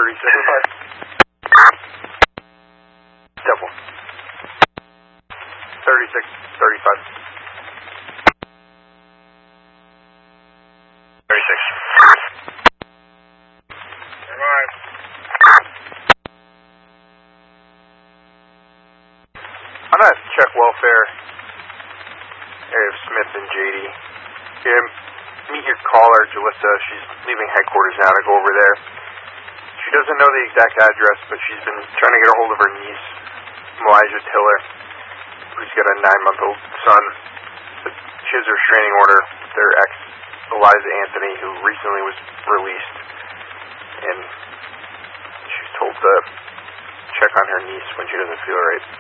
Double. 36, 35. 36. Alright. I'm gonna check welfare. Area of Smith and JD. Meet your caller, Jalissa. She's leaving headquarters now to go over there. She doesn't know the exact address, but she's been trying to get a hold of her niece, Elijah Tiller, who's got a 9-month-old son. But she has a restraining order with their ex, Eliza Anthony, who recently was released. And she's told to check on her niece when she doesn't feel right.